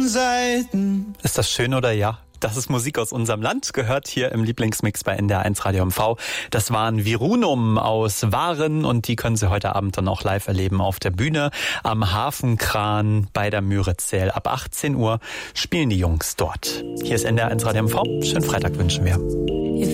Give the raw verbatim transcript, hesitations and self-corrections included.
beiden Seiten. Ist das schön oder ja? Das ist Musik aus unserem Land, gehört hier im Lieblingsmix bei N D R eins Radio M V. Das waren Virunum aus Waren und die können Sie heute Abend dann auch live erleben auf der Bühne am Hafenkran bei der Müritzseel. Ab achtzehn Uhr spielen die Jungs dort. Hier ist N D R eins Radio M V. Schönen Freitag wünschen wir.